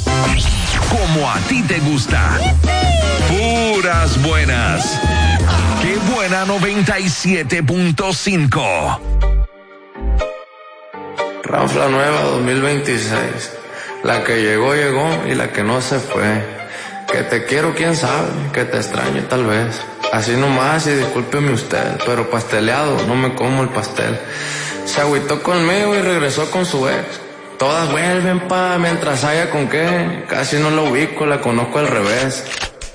Como a ti te gusta. Puras buenas. Qué buena 97.5. Ranfla nueva 2026. La que llegó, llegó y la que no se fue. Que te quiero, quién sabe, que te extraño tal vez. Así nomás y discúlpeme usted, pero pasteleado, no me como el pastel. Se agüitó conmigo y regresó con su ex. Todas vuelven mientras haya con qué. Casi no la ubico, la conozco al revés.